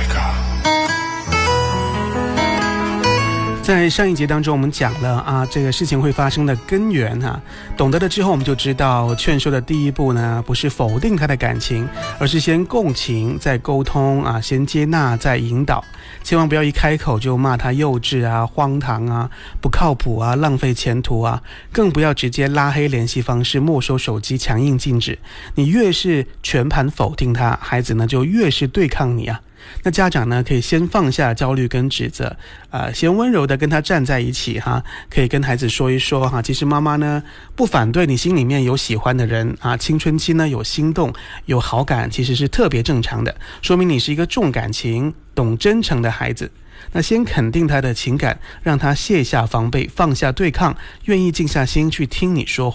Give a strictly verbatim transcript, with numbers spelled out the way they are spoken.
在上一节当中我们讲了啊，这个事情会发生的根源啊，懂得了之后我们就知道劝说的第一步呢，不是否定他的感情，而是先共情再沟通啊，先接纳再引导，千万不要一开口就骂他幼稚啊、荒唐啊、不靠谱啊、浪费前途啊，更不要直接拉黑联系方式、没收手机、强硬禁止。你越是全盘否定他，孩子呢就越是对抗你啊。那家长呢，可以先放下焦虑跟指责，呃，先温柔的跟他站在一起哈，可以跟孩子说一说哈，其实妈妈呢不反对你心里面有喜欢的人啊，青春期呢有心动有好感，其实是特别正常的，说明你是一个重感情、懂真诚的孩子。那先肯定他的情感，让他卸下防备，放下对抗，愿意静下心去听你说话。